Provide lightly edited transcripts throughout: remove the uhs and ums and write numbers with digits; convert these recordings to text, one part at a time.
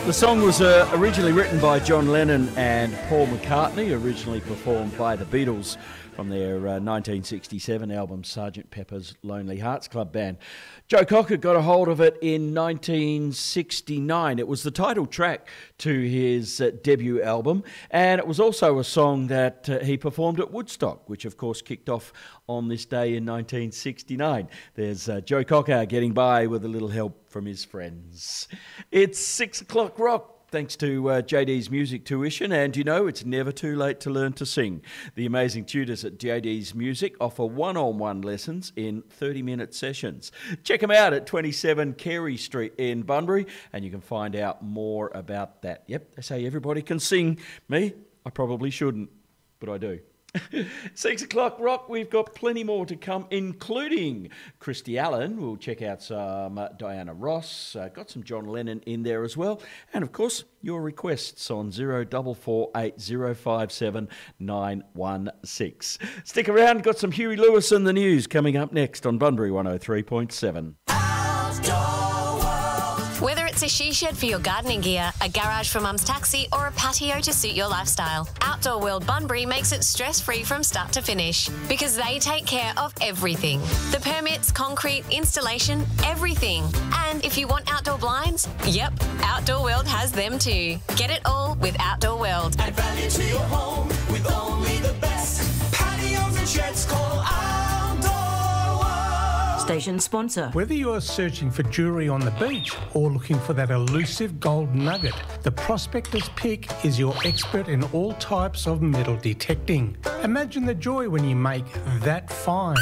The song was originally written by John Lennon and Paul McCartney, originally performed by the Beatles from their 1967 album Sgt. Pepper's Lonely Hearts Club Band. Joe Cocker got a hold of it in 1969. It was the title track to his debut album, and it was also a song that he performed at Woodstock, which of course kicked off on this day in 1969. There's Joe Cocker getting by with a little help from his friends. It's 6 o'clock rock. Thanks to JD's Music Tuition, and you know it's never too late to learn to sing. The amazing tutors at JD's Music offer one-on-one lessons in 30-minute sessions. Check them out at 27 Carey Street in Bunbury, and you can find out more about that. Yep, they say everybody can sing. Me, I probably shouldn't, but I do. 6 o'clock rock, we've got plenty more to come, including Christy Allen. We'll check out some Diana Ross, got some John Lennon in there as well, and of course your requests on 0448057916. Stick around, got some Huey Lewis and the news coming up next on Bunbury 103.7. Whether it's a she shed for your gardening gear, a garage for mum's taxi, or a patio to suit your lifestyle, Outdoor World Bunbury makes it stress-free from start to finish because they take care of everything. The permits, concrete, installation, everything. And if you want outdoor blinds, yep, Outdoor World has them too. Get it all with Outdoor World. Add value to your home with only the best. Patios and sheds, call Outdoor World. Station sponsor. Whether you're searching for jewellery on the beach or looking for that elusive gold nugget, the Prospector's Pick is your expert in all types of metal detecting. Imagine the joy when you make that find.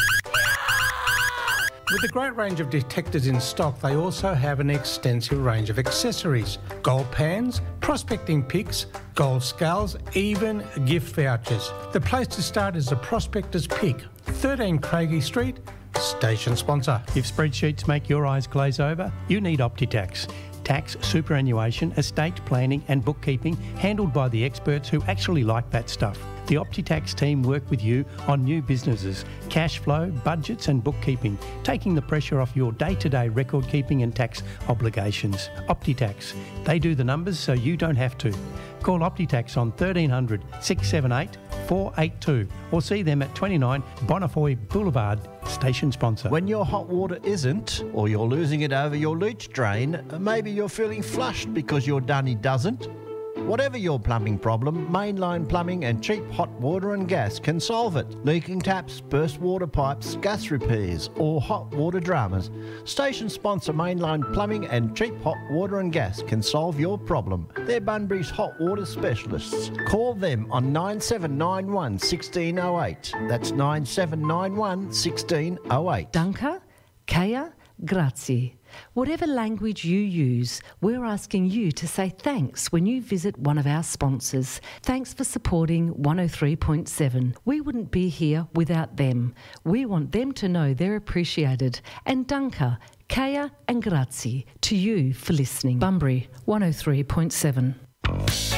With a great range of detectors in stock, they also have an extensive range of accessories. Gold pans, prospecting picks, gold scales, even gift vouchers. The place to start is the Prospector's Pick, 13 Craigie Street, station sponsor. If spreadsheets make your eyes glaze over, you need OptiTax. Tax, superannuation, estate planning and bookkeeping handled by the experts who actually like that stuff. The OptiTax team work with you on new businesses, cash flow, budgets and bookkeeping, taking the pressure off your day-to-day record keeping and tax obligations. OptiTax. They do the numbers so you don't have to. Call OptiTax on 1300 678 482 or see them at 29 Bonifoy Boulevard, station sponsor. When your hot water isn't, or you're losing it over your leach drain, maybe you're feeling flushed because your dunny doesn't. Whatever your plumbing problem, Mainline Plumbing and Cheap Hot Water and Gas can solve it. Leaking taps, burst water pipes, gas repairs or hot water dramas. Station sponsor Mainline Plumbing and Cheap Hot Water and Gas can solve your problem. They're Bunbury's hot water specialists. Call them on 9791 1608. That's 9791 1608. Danke, Kaya, grazie. Whatever language you use, we're asking you to say thanks when you visit one of our sponsors. Thanks for supporting 103.7. We wouldn't be here without them. We want them to know they're appreciated. And danke, Kaya and grazie to you for listening. Bunbury 103.7.